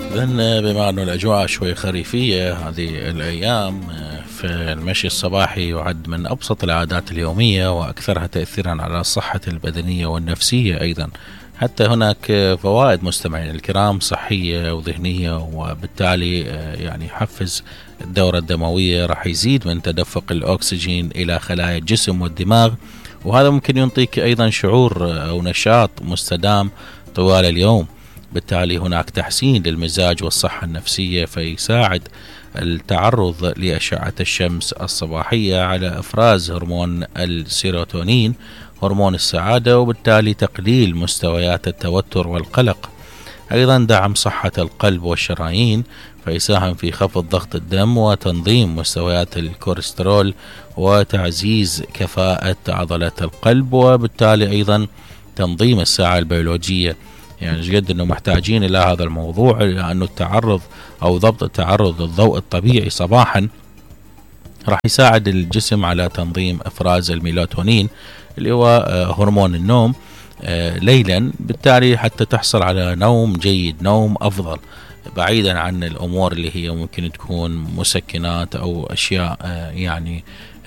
إذن بما أنه الأجواء شوي خريفية هذه الأيام، فالمشي الصباحي يعد من أبسط العادات اليومية وأكثرها تأثيرا على الصحة البدنية والنفسية أيضا. حتى هناك فوائد مستمعين الكرام صحية وذهنية، وبالتالي يعني يحفز الدورة الدموية، راح يزيد من تدفق الأكسجين إلى خلايا الجسم والدماغ، وهذا ممكن يعطيك أيضا شعور أو نشاط مستدام طوال اليوم. بالتالي هناك تحسين للمزاج والصحة النفسية، فيساعد التعرض لأشعة الشمس الصباحية على إفراز هرمون السيروتونين هرمون السعادة، وبالتالي تقليل مستويات التوتر والقلق. أيضا دعم صحة القلب والشرايين، فيساهم في خفض ضغط الدم وتنظيم مستويات الكوليسترول وتعزيز كفاءة عضلات القلب، وبالتالي أيضا تنظيم الساعة البيولوجية. يعني جد أنه محتاجين إلى هذا الموضوع، لأنه التعرض أو ضبط التعرض للضوء الطبيعي صباحا راح يساعد الجسم على تنظيم إفراز الميلاتونين اللي هو هرمون النوم ليلا، بالتالي حتى تحصل على نوم جيد، نوم أفضل، بعيدا عن الأمور اللي هي ممكن تكون مسكنات أو أشياء يعني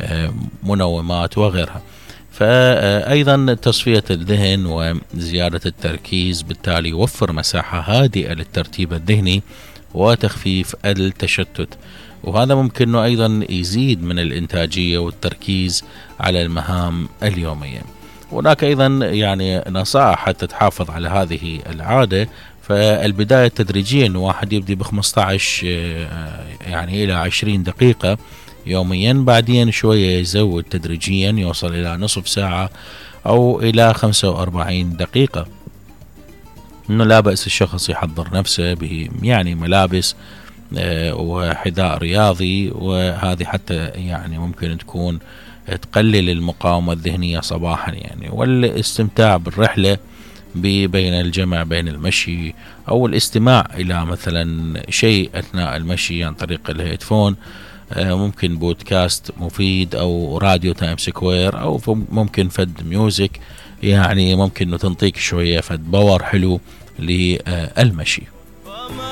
منومات وغيرها. فأيضا تصفية الذهن وزيادة التركيز، بالتالي يوفر مساحة هادئة للترتيب الذهني وتخفيف التشتت، وهذا ممكن أنه أيضا يزيد من الإنتاجية والتركيز على المهام اليومية. هناك أيضا يعني نصائح حتى تحافظ على هذه العادة. فالبداية تدريجيا، واحد يبدأ ب15 يعني إلى 20 دقيقة يوميا، بعدين شوية يزود تدريجيا يوصل إلى نصف ساعة أو إلى 45 دقيقة. إنه لا بأس الشخص يحضر نفسه يعني ملابس وحذاء رياضي، وهذه حتى يعني ممكن تكون تقلل المقاومة الذهنية صباحا يعني، والاستمتاع بالرحلة بين الجمع بين المشي أو الاستماع إلى مثلا شيء أثناء المشي عن طريق الهيدفون، ممكن بودكاست مفيد أو راديو تايم سكوير، أو ممكن فد ميوزك، يعني ممكن أنه تنطيك شوية فد باور حلو للمشي.